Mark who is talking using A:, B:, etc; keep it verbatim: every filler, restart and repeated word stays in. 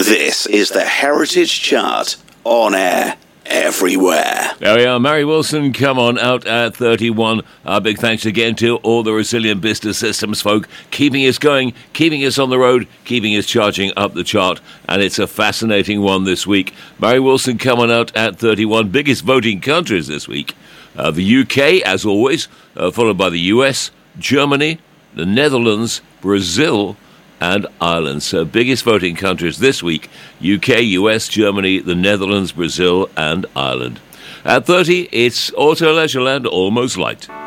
A: This is the Heritage Chart, on air everywhere.
B: There we are. Mary Wilson, come on, out at thirty-one. Our big thanks again to all the Resilient Business Systems folk, keeping us going, keeping us on the road, keeping us charging up the chart. And it's a fascinating one this week. Mary Wilson, come on, out at thirty-one. Biggest voting countries this week. Uh, the U K, as always, uh, followed by the U S, Germany, the Netherlands, Brazil, and Ireland. So biggest voting countries this week: U K, U S, Germany, the Netherlands, Brazil, and Ireland. At thirty, it's Auto Leisureland, Almost Light.